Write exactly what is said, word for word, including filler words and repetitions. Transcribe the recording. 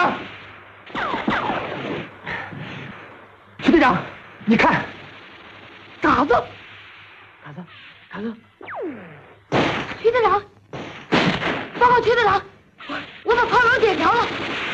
长，徐队长，你看， 嘎子， 嘎子，嘎子， 徐队长，报告徐队长，我把炮楼点着了。